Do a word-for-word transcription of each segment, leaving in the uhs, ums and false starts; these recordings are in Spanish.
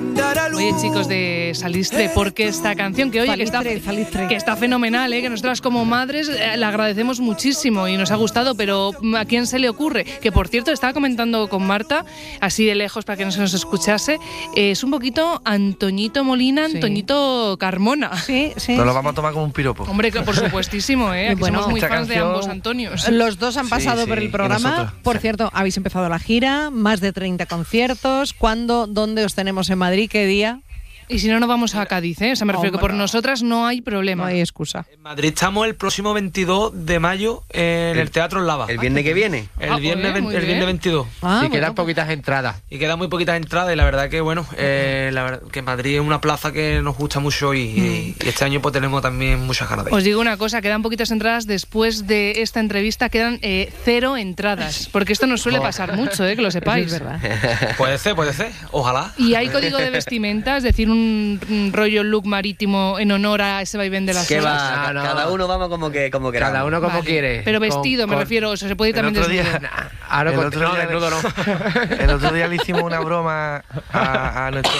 Oye, chicos de Salistre, porque esta canción que oye que está, que está fenomenal, ¿eh? Que nosotras como madres eh, la agradecemos muchísimo y nos ha gustado, pero ¿a quién se le ocurre? Que por cierto, estaba comentando con Marta, así de lejos para que no se nos escuchase, eh, es un poquito Antoñito Molina, sí. Antoñito Carmona. Sí, sí. Nos lo vamos a tomar como un piropo. Hombre, por supuestísimo, ¿eh? Aquí bueno, somos muy fans canción... de ambos Antonios. Los dos han pasado sí, sí. por el programa. Por sí. cierto, habéis empezado la gira, más de treinta conciertos. ¿Cuándo, dónde os tenemos en Madrid? ¿Qué día? Y si no, nos vamos a Cádiz, ¿eh? O sea, me refiero que por nosotras no hay problema. No hay excusa. En Madrid estamos el próximo veintidós de mayo en el, el Teatro Lava. ¿El viernes que viene? El viernes, ah, el viernes veintidós. Ah, y bueno. quedan poquitas entradas. Y quedan muy poquitas entradas y la verdad que, bueno, eh, la verdad que Madrid es una plaza que nos gusta mucho y, mm. y, y este año pues tenemos también muchas ganas de ir. Os digo una cosa, quedan poquitas entradas. Después de esta entrevista quedan eh, cero entradas. Porque esto nos suele pasar mucho, ¿eh? Que lo sepáis. Sí, es verdad. Puede ser, puede ser. Ojalá. Y hay código de vestimenta, es decir, un, un rollo look marítimo en honor a ese vaivén de las ¿Qué olas. va? No, no. Cada uno vamos como que como queramos. Cada uno como vale. quiere. Pero vestido, con, me con... refiero, o sea, se puede ir también desnudo. Día, nah, ahora el, con... otro no, día, desnudo no. El otro día le hicimos una broma a, a nuestro...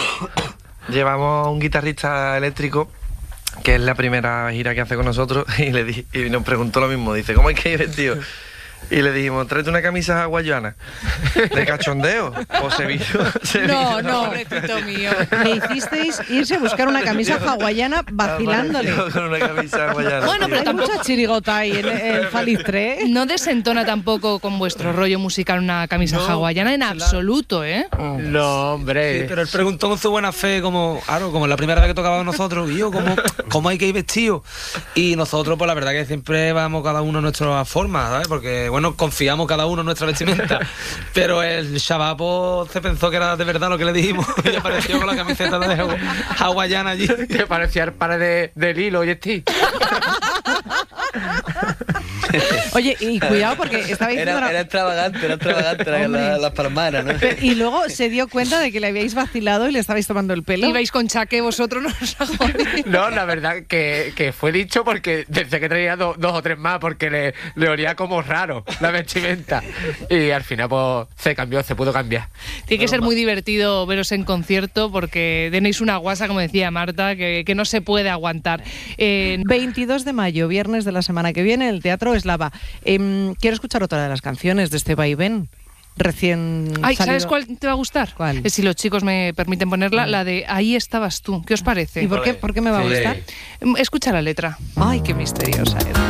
Llevamos un guitarrista eléctrico que es la primera gira que hace con nosotros y, le di, y nos preguntó lo mismo. Dice, ¿cómo hay que ir vestido? Y le dijimos, tráete una camisa hawaiana de cachondeo o Sevilla. No, no, pobrecito mío. Le hicisteis irse a buscar una camisa hawaiana vacilándole. Con una camisa hawaiana. Bueno, pero hay tampoco mucha chirigota ahí en el Salistre. No desentona tampoco con vuestro rollo musical una camisa no, hawaiana en claro. absoluto, ¿eh? No, hombre. Sí, pero él preguntó con su buena fe, como, claro, como la primera vez que tocaba nosotros, y yo, ¿cómo, cómo hay que ir vestido? Y nosotros, pues la verdad que siempre vamos cada uno a nuestra forma, ¿sabes? Porque, bueno, confiamos cada uno en nuestra vestimenta, pero el chaval se pensó que era de verdad lo que le dijimos y apareció con la camiseta de hawaiana allí. Que parecía el par de, de Lilo, oye, Steve. Oye, y cuidado porque estaba diciendo... Era, era extravagante, era extravagante la, la, las palmaras, ¿no? Pero, y luego se dio cuenta de que le habíais vacilado y le estabais tomando el pelo. Ibais con chaqué vosotros, no os agobiéis. No, la verdad que, que fue dicho porque pensé que traía do, dos o tres más porque le, le olía como raro la vestimenta. Y al final pues se cambió, se pudo cambiar. Tiene que ser muy divertido veros en concierto porque tenéis una guasa, como decía Marta, que, que no se puede aguantar. Eh, veintidós de mayo, viernes de la semana que viene, el Teatro Eslava. Eh, quiero escuchar otra de las canciones de este vaivén. Recién Ay, salido. ¿Sabes cuál te va a gustar? ¿Cuál? Eh, si los chicos me permiten ponerla, la de Ahí estabas tú. ¿Qué os parece? ¿Y por qué, por qué me va a gustar? Escucha la letra. Ay, qué misteriosa es.